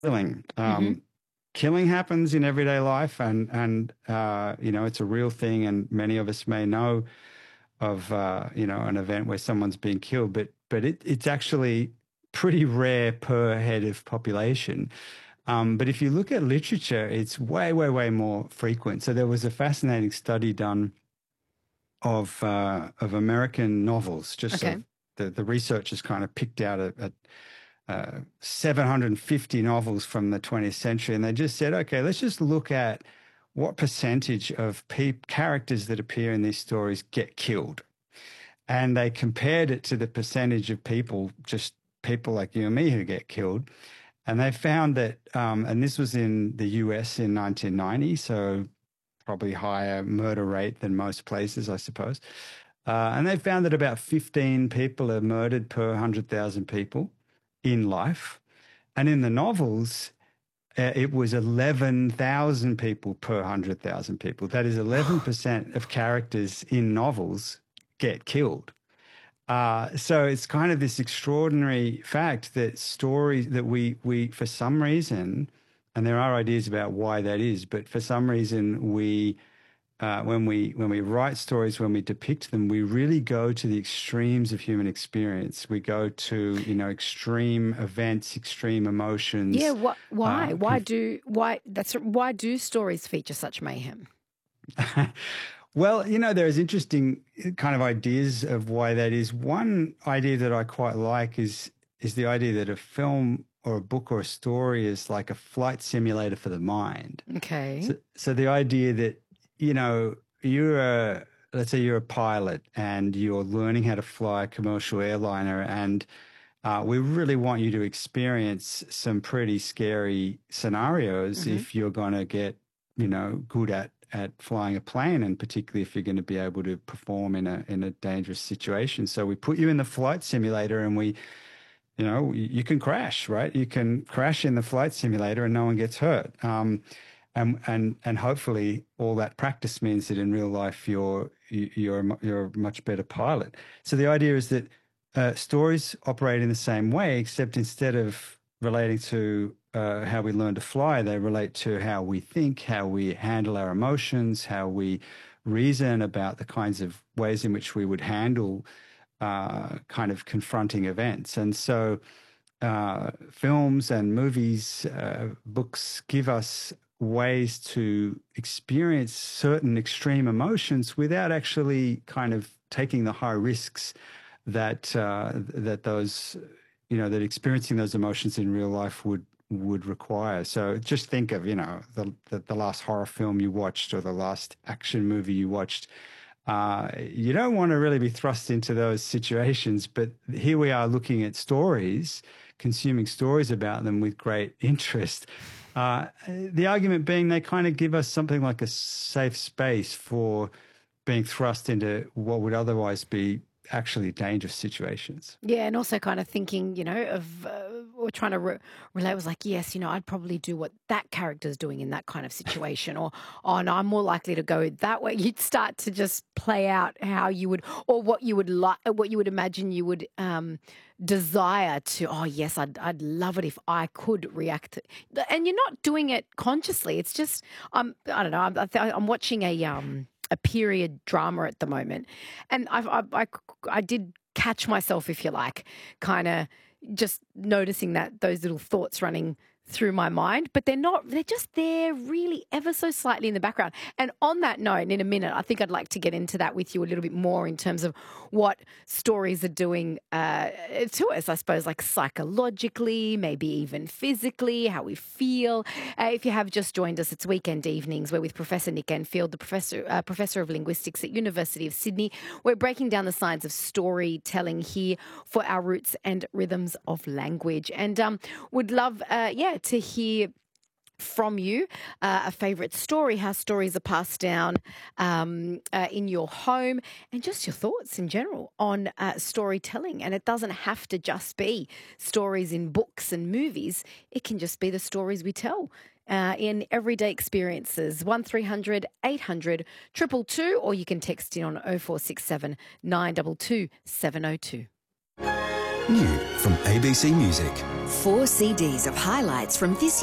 killing. Hmm. Killing happens in everyday life, and it's a real thing, and many of us may know of an event where someone's been killed, but it's actually pretty rare per head of population. But if you look at literature, it's way, way, way more frequent. So there was a fascinating study done of American novels, just sort Okay. of the researchers kind of picked out 750 novels from the 20th century, and they just said, okay, let's just look at what percentage of characters that appear in these stories get killed. And they compared it to the percentage of people, just people like you and me, who get killed. And they found that, and this was in the US in 1990, so probably higher murder rate than most places, I suppose. And they found that about 15 people are murdered per 100,000 people in life. And in the novels, it was 11,000 people per 100,000 people. That is 11% of characters in novels get killed. So it's kind of this extraordinary fact that stories that we for some reason, and there are ideas about why that is, but for some reason when we write stories, when we depict them, we really go to the extremes of human experience. We go to extreme events, extreme Yeah. emotions. What? Why? Uh, Why do stories feature such mayhem? Well, there's interesting kind of ideas of why that is. One idea that I quite like is the idea that a film or a book or a story is like a flight simulator for the mind. Okay. So the idea that, let's say you're a pilot and you're learning how to fly a commercial airliner, and we really want you to experience some pretty scary scenarios Hmm. if you're going to get, good at flying a plane, and particularly if you're going to be able to perform in a dangerous situation. So we put you in the flight simulator, and you can crash, right? You can crash in the flight simulator and no one gets hurt. And hopefully all that practice means that in real life you're a much better pilot. So the idea is that stories operate in the same way, except instead of relating to how we learn to fly, they relate to how we think, how we handle our emotions, how we reason about the kinds of ways in which we would handle kind of confronting events. And so films and movies, books give us ways to experience certain extreme emotions without actually kind of taking the high risks that those that experiencing those emotions in real life would require. So just think of the last horror film you watched or the last action movie you watched. You don't want to really be thrust into those situations, but here we are looking at stories, consuming stories about them with great interest. The argument being they kind of give us something like a safe space for being thrust into what would otherwise be actually dangerous situations. Yeah, and also kind of thinking, or trying to relate was like, yes, I'd probably do what that character's doing in that kind of situation, or, oh no, I'm more likely to go that way. You'd start to just play out how you would, or what you would like, what you would imagine you would desire to. Oh yes, I'd love it if I could react, and you're not doing it consciously. It's just, I don't know. I'm watching a period drama at the moment, and I did catch myself, if you like, kind of just noticing that those little thoughts running through my mind, but they're just there really ever so slightly in the background. And on that note, in a minute, I think I'd like to get into that with you a little bit more in terms of what stories are doing to us, I suppose, like psychologically, maybe even physically, how we feel. If you have just joined us, it's Weekend Evenings. We're with Professor Nick Enfield, the professor of linguistics at University of Sydney. We're breaking down the science of storytelling here for our roots and rhythms of language. And would love, to hear from you a favourite story, how stories are passed down in your home, and just your thoughts in general on storytelling. And it doesn't have to just be stories in books and movies, it can just be the stories we tell. In everyday experiences, 1300 800 222, or you can text in on 0467 922 702. New from ABC Music. 4 CDs of highlights from this